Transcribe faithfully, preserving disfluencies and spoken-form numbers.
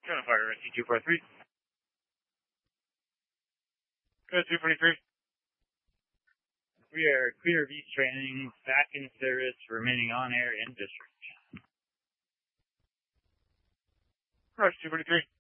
Turn fire, R C two forty-three. Go two forty-three. We are clear of East training, back in service, remaining on air in district. Rush two forty-three.